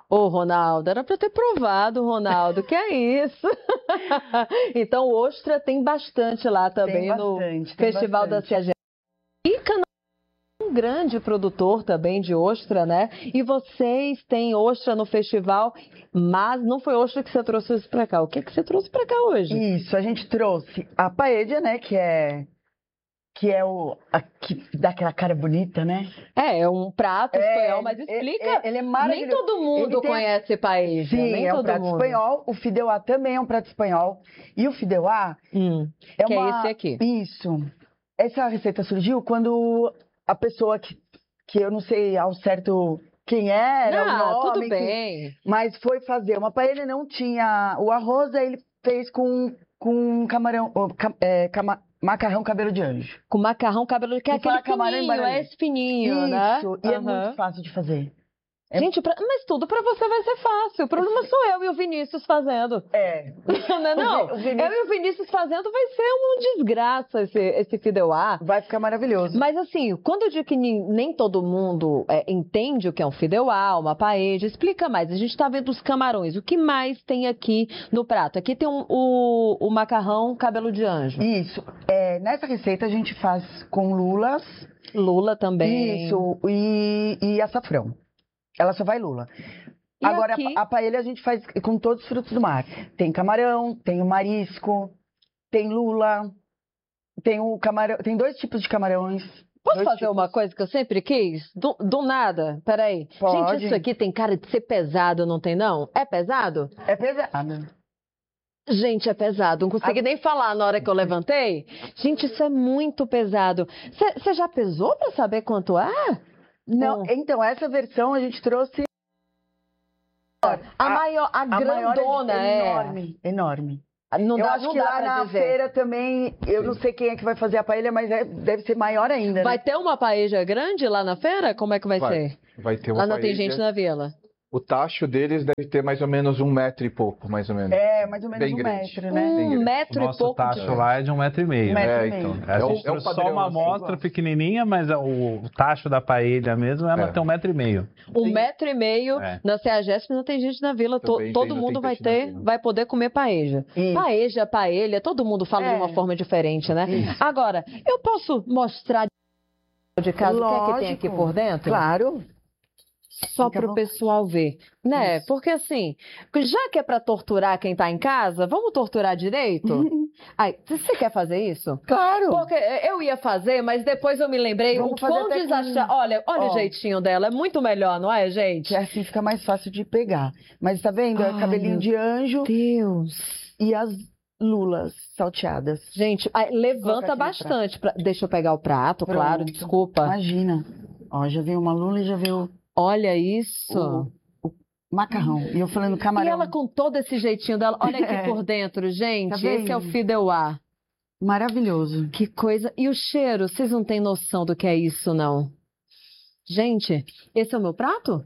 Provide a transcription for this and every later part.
Ô, Ronaldo, era para ter provado, Ronaldo, que é isso? Então, ostra tem bastante lá também no Festival da CEAGESP. E Canaã é um grande produtor também de ostra, né? E vocês têm ostra no festival, mas não foi ostra que você trouxe para cá. O que você trouxe para cá hoje? Isso, a gente trouxe a paella, né, que é que dá aquela cara bonita, né? É um prato espanhol, mas explica. Ele é maravilhoso. Nem todo mundo conhece paella. Sim, nem é um todo prato mundo. espanhol. O fideuá também é um prato espanhol. E o fideuá que é esse aqui. Isso. Essa receita surgiu quando a pessoa que eu não sei ao certo quem era, o nome, tudo bem. mas foi fazer uma paella, não tinha o arroz, aí ele fez com camarão, macarrão cabelo de anjo. Com macarrão cabelo de anjo, que é aquele fininho, é esse fininho, né? Isso, e é muito fácil de fazer. Gente, mas tudo pra você vai ser fácil. O problema sou eu e o Vinícius fazendo. Não, eu e o Vinícius fazendo vai ser uma desgraça esse fideuá. Vai ficar maravilhoso. Mas assim, quando eu digo que nem todo mundo entende o que é um fideuá, uma paella, explica mais. A gente tá vendo os camarões. O que mais tem aqui no prato? Aqui tem o macarrão cabelo de anjo. Isso. Nessa receita a gente faz com lulas. Lula também. Isso, e açafrão. Ela só vai lula. E agora, aqui? a paella a gente faz com todos os frutos do mar. Tem camarão, tem o marisco, tem lula, tem o camarão, tem 2 tipos de camarões. Posso fazer uma coisa que eu sempre quis? Do nada, peraí. Pode. Gente, isso aqui tem cara de ser pesado, não tem não? É pesado? É pesado. Gente, é pesado. Não consegui nem falar na hora que eu levantei. Gente, isso é muito pesado. Você já pesou para saber quanto é? Não, então, essa versão a gente trouxe... A grandona enorme. Não eu dá, acho não que dá lá pra na dizer. feira também, eu não sei quem é que vai fazer a paella, mas deve ser maior ainda. Vai né? ter uma paella grande lá na feira? Como é que vai ser? Vai ter uma lá não paella. tem gente na vila. O tacho deles deve ter mais ou menos 1 metro e pouco, mais ou menos. Mais ou menos Bem 1 grande. metro, né? 1 metro e pouco. O tacho lá é de 1,5 metro. Então. A gente trouxe só uma amostra pequenininha, mas o tacho da paella mesmo, ela tem 1,5 metro. 1,5 metro na CEAGESP não tem gente na vila. Todo mundo vai poder comer paella. Paella, todo mundo fala de uma forma diferente, né? Isso. Agora, eu posso mostrar de casa o que é que tem aqui por dentro? Claro. Só para o pessoal ver, né? Isso. Porque assim, já que é para torturar quem tá em casa, vamos torturar direito? Você quer fazer isso? Claro. Porque eu ia fazer, mas depois eu me lembrei o quão desachar. Olha o jeitinho dela, é muito melhor, não é, gente? Assim fica mais fácil de pegar. Mas tá vendo? É cabelinho de anjo. Deus. E as lulas salteadas. Gente, levanta bastante. Deixa eu pegar o prato, claro, desculpa. Imagina. Ó, já veio uma lula e já veio... Olha isso. O macarrão. E eu falando camarão. E ela com todo esse jeitinho dela. Olha aqui por dentro, gente. Tá vendo? Esse é o fideuá. Maravilhoso. Que coisa. E o cheiro? Vocês não têm noção do que é isso, não? Gente, esse é o meu prato?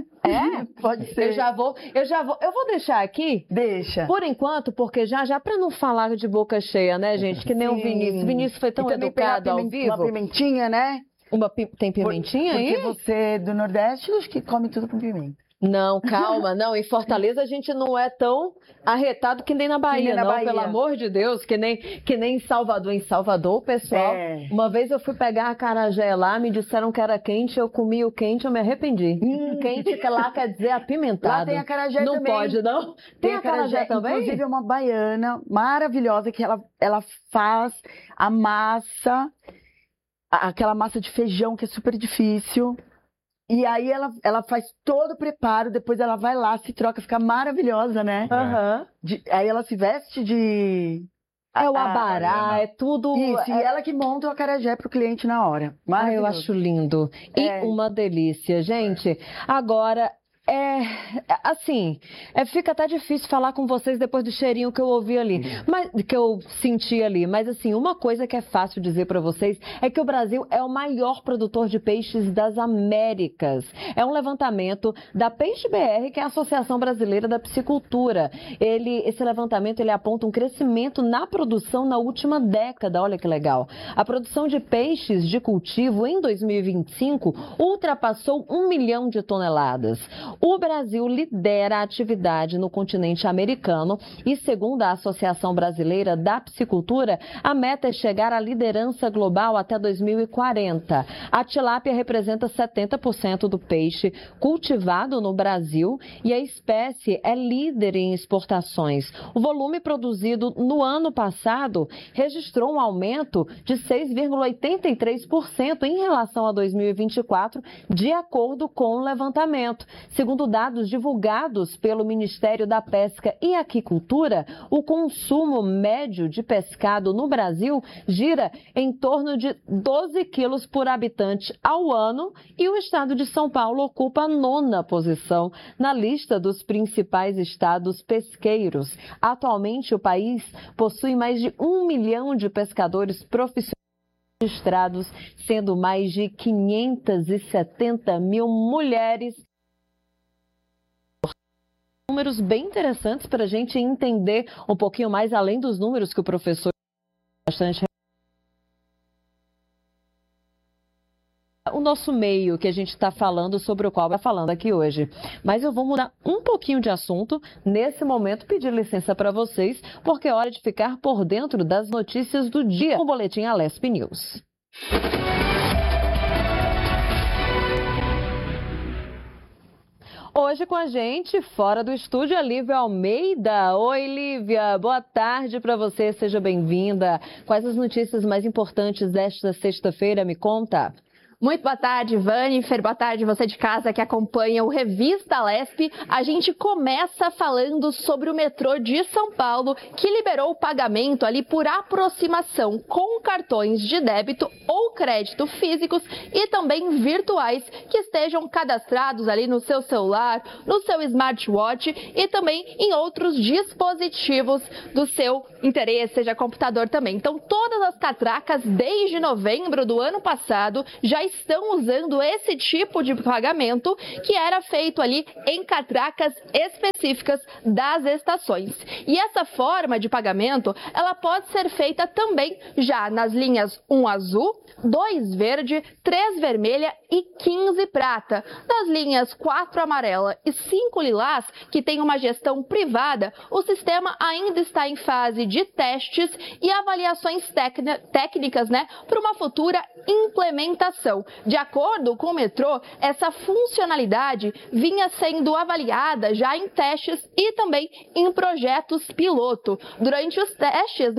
Pode ser. Eu vou deixar aqui. Deixa. Por enquanto, porque já para não falar de boca cheia, né, gente? Que nem o Vinícius. O Vinícius foi tão educado ao vivo. Uma pimentinha, né? Tem pimentinha aí? Porque você é do Nordeste, acho que come tudo com pimenta. Não, calma, não. Em Fortaleza a gente não é tão arretado que nem na Bahia, pelo amor de Deus, que nem em Salvador. Em Salvador, pessoal, uma vez eu fui pegar acarajé lá, me disseram que era quente, eu comi o quente, eu me arrependi. Quente que lá quer dizer apimentado. Lá tem acarajé também. Não pode, não? Tem acarajé também? Inclusive é uma baiana maravilhosa que ela faz a massa, aquela massa de feijão que é super difícil. E aí ela faz todo o preparo, depois ela vai lá, se troca, fica maravilhosa, né? Aí ela se veste de... É o abará, é tudo... Isso, e ela que monta o acarajé pro cliente na hora. Eu acho lindo. E uma delícia, gente. Agora... fica até difícil falar com vocês depois do cheirinho que eu ouvi ali, que eu senti ali. Mas assim, uma coisa que é fácil dizer para vocês é que o Brasil é o maior produtor de peixes das Américas. É um levantamento da Peixe BR, que é a Associação Brasileira da Piscicultura. Esse levantamento ele aponta um crescimento na produção na última década. Olha que legal. A produção de peixes de cultivo em 2025 ultrapassou 1 milhão de toneladas. O Brasil lidera a atividade no continente americano e, segundo a Associação Brasileira da Piscicultura, a meta é chegar à liderança global até 2040. A tilápia representa 70% do peixe cultivado no Brasil e a espécie é líder em exportações. O volume produzido no ano passado registrou um aumento de 6,83% em relação a 2024, de acordo com o levantamento. Segundo dados divulgados pelo Ministério da Pesca e Aquicultura, o consumo médio de pescado no Brasil gira em torno de 12 quilos por habitante ao ano e o estado de São Paulo ocupa a 9ª posição na lista dos principais estados pesqueiros. Atualmente, o país possui mais de 1 milhão de pescadores profissionais registrados, sendo mais de 570 mil mulheres. Números bem interessantes para a gente entender um pouquinho mais, além dos números que o professor bastante. O nosso meio que a gente está falando, sobre o qual vai falando aqui hoje. Mas eu vou mudar um pouquinho de assunto nesse momento, pedir licença para vocês, porque é hora de ficar por dentro das notícias do dia com o Boletim Alesp News. Hoje com a gente, fora do estúdio, a Lívia Almeida. Oi, Lívia, boa tarde para você, seja bem-vinda. Quais as notícias mais importantes desta sexta-feira? Me conta. Muito boa tarde, Vanifer. Boa tarde, você de casa que acompanha o Revista Alesp. A gente começa falando sobre o metrô de São Paulo, que liberou o pagamento ali por aproximação com cartões de débito ou crédito físicos e também virtuais que estejam cadastrados ali no seu celular, no seu smartwatch e também em outros dispositivos do seu interesse, seja computador também. Então, todas as catracas, desde novembro do ano passado, já estão usando esse tipo de pagamento que era feito ali em catracas específicas das estações. E essa forma de pagamento, ela pode ser feita também já nas linhas 1 azul, 2 verde, 3 vermelha e 15 prata. Nas linhas 4 amarela e 5 lilás, que tem uma gestão privada, o sistema ainda está em fase de testes e avaliações técnicas, para uma futura implementação. De acordo com o metrô, essa funcionalidade vinha sendo avaliada já em testes e também em projetos piloto. Durante os testes,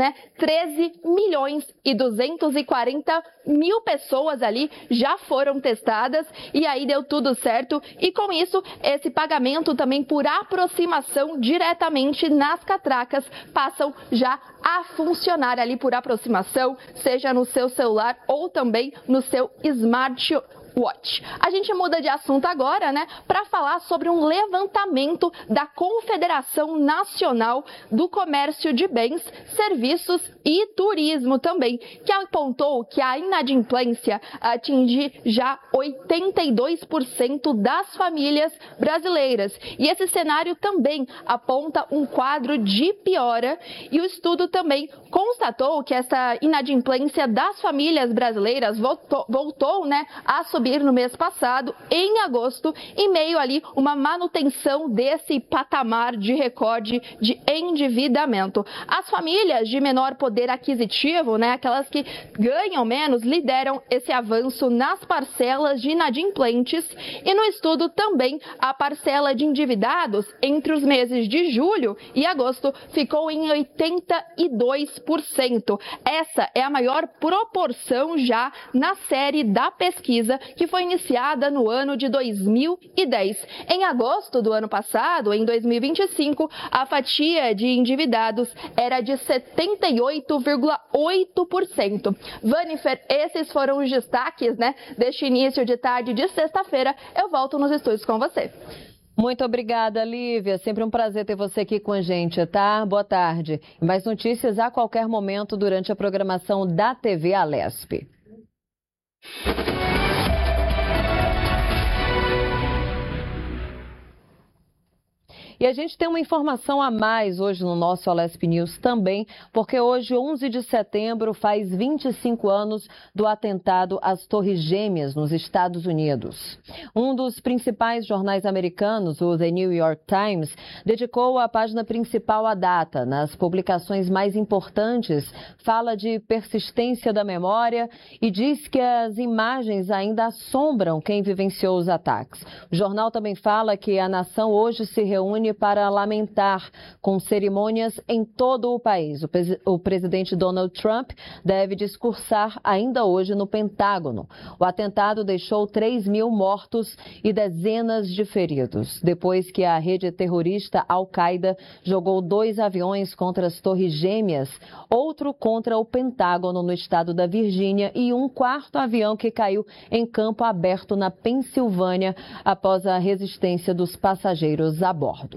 13.240.000 pessoas ali já foram testadas e aí deu tudo certo. E com isso, esse pagamento também por aproximação diretamente nas catracas passam já a funcionar ali por aproximação, seja no seu celular ou também no seu smartwatch. A gente muda de assunto agora, para falar sobre um levantamento da Confederação Nacional do Comércio de Bens, Serviços e Turismo também, que apontou que a inadimplência atinge já 82% das famílias brasileiras. E esse cenário também aponta um quadro de piora e o estudo também constatou que essa inadimplência das famílias brasileiras voltou a subir no mês passado, em agosto, em meio ali uma manutenção desse patamar de recorde de endividamento. As famílias de menor poder aquisitivo, aquelas que ganham menos, lideram esse avanço nas parcelas de inadimplentes e no estudo também a parcela de endividados entre os meses de julho e agosto ficou em 82%. Essa é a maior proporção já na série da pesquisa que foi iniciada no ano de 2010. Em agosto do ano passado, em 2025, a fatia de endividados era de 78,8%. Vanifer, esses foram os destaques, deste início de tarde de sexta-feira. Eu volto nos estúdios com você. Muito obrigada, Lívia. Sempre um prazer ter você aqui com a gente, tá? Boa tarde. Mais notícias a qualquer momento durante a programação da TV Alesp. E a gente tem uma informação a mais hoje no nosso Alesp News também, porque hoje, 11 de setembro, faz 25 anos do atentado às Torres Gêmeas, nos Estados Unidos. Um dos principais jornais americanos, o The New York Times, dedicou a página principal à data. Nas publicações mais importantes, fala de persistência da memória e diz que as imagens ainda assombram quem vivenciou os ataques. O jornal também fala que a nação hoje se reúne para lamentar, com cerimônias em todo o país. O presidente Donald Trump deve discursar ainda hoje no Pentágono. O atentado deixou 3.000 mortos e dezenas de feridos, depois que a rede terrorista Al-Qaeda jogou 2 aviões contra as Torres Gêmeas, outro contra o Pentágono no estado da Virgínia e um 4º avião que caiu em campo aberto na Pensilvânia após a resistência dos passageiros a bordo.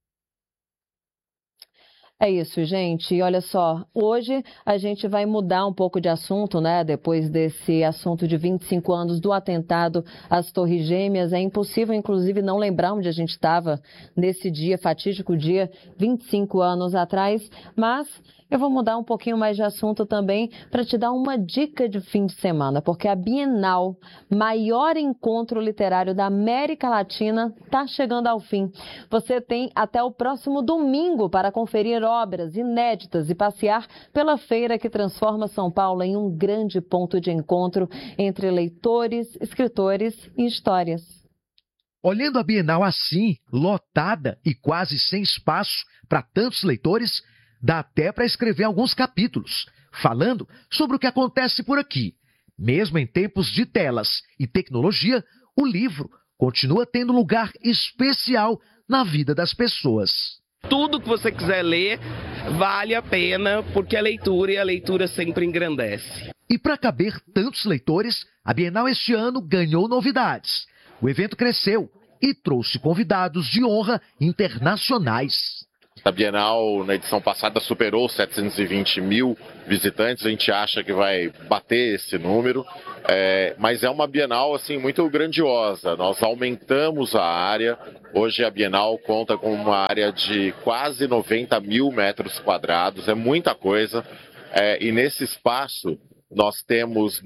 É isso, gente. E olha só, hoje a gente vai mudar um pouco de assunto, né? Depois desse assunto de 25 anos do atentado às Torres Gêmeas. É impossível, inclusive, não lembrar onde a gente estava nesse dia, fatídico dia, 25 anos atrás. Mas eu vou mudar um pouquinho mais de assunto também para te dar uma dica de fim de semana, porque a Bienal, maior encontro literário da América Latina, está chegando ao fim. Você tem até o próximo domingo para conferir obras inéditas e passear pela feira que transforma São Paulo em um grande ponto de encontro entre leitores, escritores e histórias. Olhando a Bienal assim, lotada e quase sem espaço para tantos leitores, dá até para escrever alguns capítulos, falando sobre o que acontece por aqui. Mesmo em tempos de telas e tecnologia, o livro continua tendo lugar especial na vida das pessoas. Tudo que você quiser ler vale a pena, porque a leitura sempre engrandece. E para caber tantos leitores, a Bienal este ano ganhou novidades. O evento cresceu e trouxe convidados de honra internacionais. A Bienal, na edição passada, superou 720 mil visitantes. A gente acha que vai bater esse número, mas é uma Bienal assim, muito grandiosa. Nós aumentamos a área. Hoje a Bienal conta com uma área de quase 90 mil metros quadrados. É muita coisa. E nesse espaço nós temos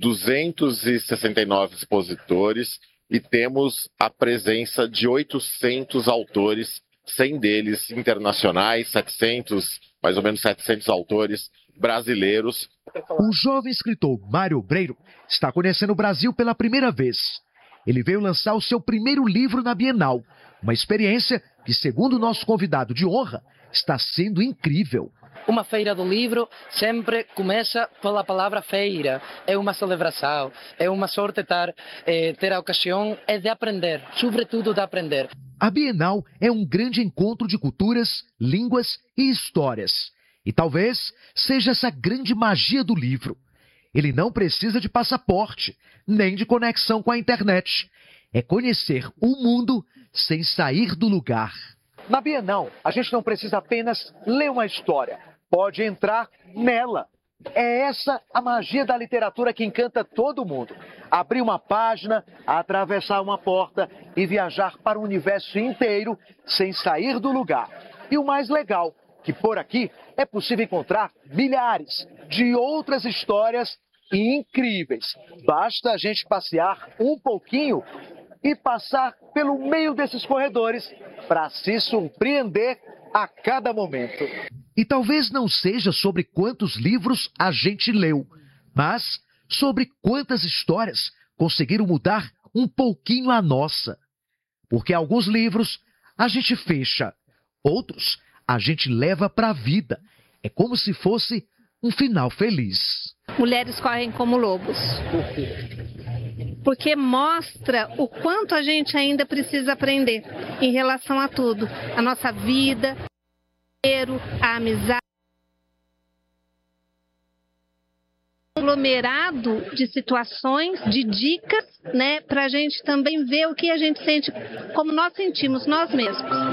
269 expositores e temos a presença de 800 autores, 100 deles internacionais, mais ou menos 700 autores brasileiros. O jovem escritor Mário Obreiro está conhecendo o Brasil pela primeira vez. Ele veio lançar o seu primeiro livro na Bienal, uma experiência que, segundo o nosso convidado de honra, está sendo incrível. Uma feira do livro sempre começa pela palavra feira. É uma celebração, é uma sorte ter a ocasião de aprender, sobretudo de aprender. A Bienal é um grande encontro de culturas, línguas e histórias. E talvez seja essa grande magia do livro. Ele não precisa de passaporte, nem de conexão com a internet. É conhecer o mundo sem sair do lugar. Na Bienal, a gente não precisa apenas ler uma história. Pode entrar nela. É essa a magia da literatura que encanta todo mundo. Abrir uma página, atravessar uma porta e viajar para o universo inteiro sem sair do lugar. E o mais legal, que por aqui é possível encontrar milhares de outras histórias incríveis. Basta a gente passear um pouquinho e passar pelo meio desses corredores para se surpreender a cada momento. E talvez não seja sobre quantos livros a gente leu, mas sobre quantas histórias conseguiram mudar um pouquinho a nossa. Porque alguns livros a gente fecha, outros a gente leva para a vida. É como se fosse um final feliz. Mulheres correm como lobos. Porque mostra o quanto a gente ainda precisa aprender em relação a tudo. A nossa vida, a amizade. Aglomerado de situações, de dicas, né, para a gente também ver o que a gente sente, como nós sentimos nós mesmos.